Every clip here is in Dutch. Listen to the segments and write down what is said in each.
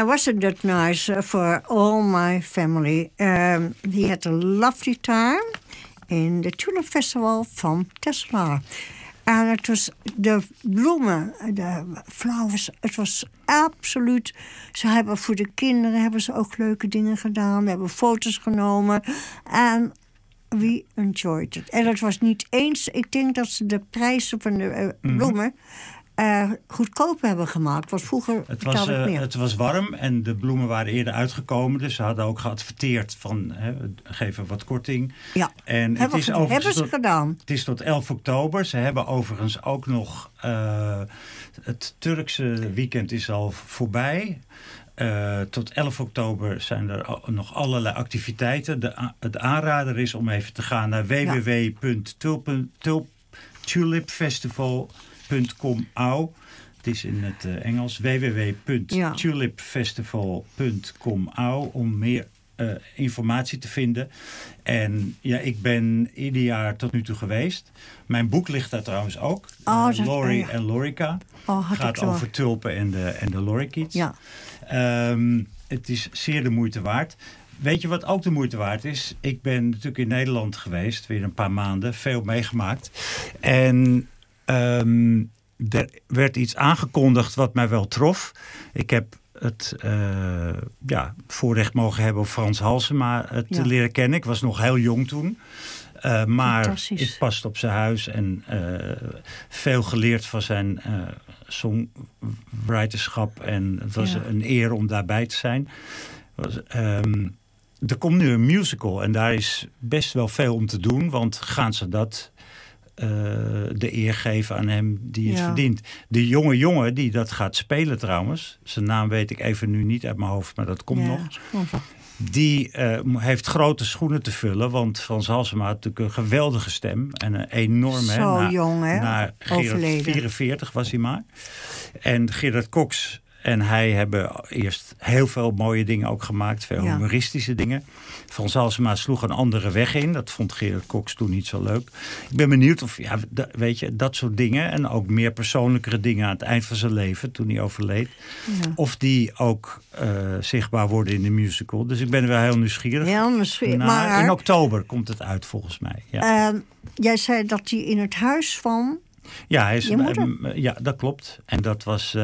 wasn't that nice for all my family. We had a lovely time in the Tulip Festival from Tesla. En het was de bloemen, de flowers, het was absoluut... Ze hebben voor de kinderen hebben ze ook leuke dingen gedaan. We hebben foto's genomen. En we enjoyed it. En het was niet eens... Ik denk dat ze de prijzen van de bloemen... goedkoop hebben gemaakt. Want vroeger betaalde ik meer. Het was warm en de bloemen waren eerder uitgekomen. Dus ze hadden ook geadverteerd van geven wat korting. Ja, en hebben ze gedaan. Het is tot 11 oktober. Ze hebben overigens ook nog... het Turkse weekend is al voorbij. Tot 11 oktober zijn er nog allerlei activiteiten. Het aanrader is om even te gaan naar www.tulipfestival.com. Het is in het Engels. www.tulipfestival.com om meer informatie te vinden. En ja, ik ben ieder jaar tot nu toe geweest. Mijn boek ligt daar trouwens ook. Laurie en Lorica. Gaat over tulpen en de lorikeets. Ja. Het is zeer de moeite waard. Weet je wat ook de moeite waard is? Ik ben natuurlijk in Nederland geweest. Weer een paar maanden. Veel meegemaakt. En... er werd iets aangekondigd wat mij wel trof. Ik heb het voorrecht mogen hebben om Frans Halsema te leren kennen. Ik was nog heel jong toen. Maar ik paste op zijn huis en veel geleerd van zijn songwriterschap. En het was een eer om daarbij te zijn. Er komt nu een musical en daar is best wel veel om te doen. Want gaan ze dat... de eer geven aan hem die het verdient. De jonge jongen die dat gaat spelen trouwens... zijn naam weet ik even nu niet uit mijn hoofd... maar dat komt nog. Die heeft grote schoenen te vullen... want Frans Halsema had natuurlijk een geweldige stem... en een enorme... Zo jong, hè? Overleden. 44 was hij maar. En Gerard Cox... En hij hebben eerst heel veel mooie dingen ook gemaakt. Veel humoristische dingen. Frans Halsema sloeg een andere weg in. Dat vond Gerard Cox toen niet zo leuk. Ik ben benieuwd of, weet je, dat soort dingen. En ook meer persoonlijkere dingen aan het eind van zijn leven. Toen hij overleed. Ja. Of die ook zichtbaar worden in de musical. Dus ik ben wel heel nieuwsgierig. Heel nieuwsgierig. Maar in oktober komt het uit volgens mij. Ja. Jij zei dat hij in het huis van... Ja, hij is, ja, dat klopt. En dat was...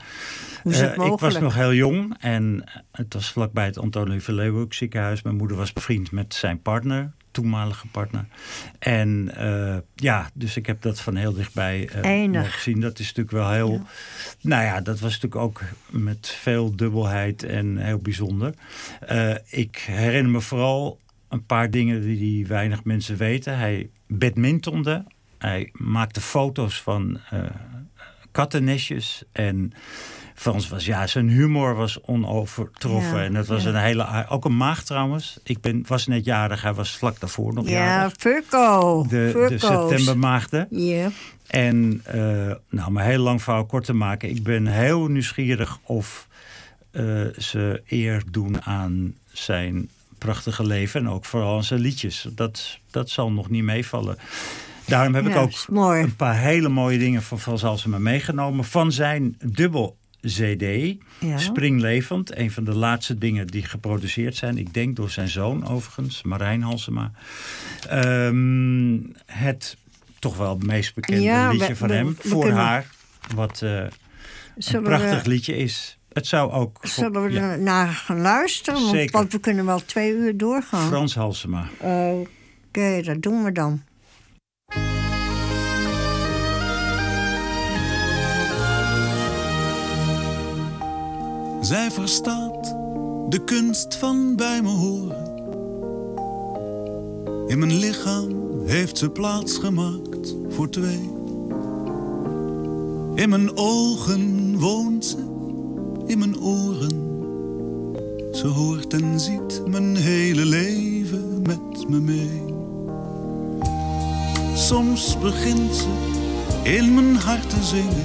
ik was nog heel jong en het was vlakbij het Antonie van Leeuwenhoek ziekenhuis. Mijn moeder was bevriend met zijn partner, toenmalige partner. En dus ik heb dat van heel dichtbij mogen zien. Dat is natuurlijk wel heel... Ja. Nou ja, dat was natuurlijk ook met veel dubbelheid en heel bijzonder. Ik herinner me vooral een paar dingen die weinig mensen weten. Hij badmintonde. Hij maakte foto's van kattennestjes en... Frans was, zijn humor was onovertroffen. Ja, en dat was een hele... Ook een maag trouwens. Was net jarig, hij was vlak daarvoor nog jarig. Ja, Furco. De septembermaagden. Ja. En, maar heel lang verhaal kort te maken. Ik ben heel nieuwsgierig of ze eer doen aan zijn prachtige leven. En ook vooral aan zijn liedjes. Dat zal nog niet meevallen. Daarom heb ik ook een paar hele mooie dingen van Frans Halsema meegenomen. Van zijn dubbel CD, Springlevend. Een van de laatste dingen die geproduceerd zijn. Ik denk door zijn zoon overigens, Marijn Halsema. Het toch wel het meest bekende liedje van hem. Voor haar. Wat een prachtig liedje is. Het zou ook... Zullen we er naar gaan luisteren? Want we kunnen wel 2 uur doorgaan. Frans Halsema. Oké, dat doen we dan. Zij verstaat de kunst van bij me horen. In mijn lichaam heeft ze plaats gemaakt voor 2. In mijn ogen woont ze, in mijn oren. Ze hoort en ziet mijn hele leven met me mee. Soms begint ze in mijn hart te zingen.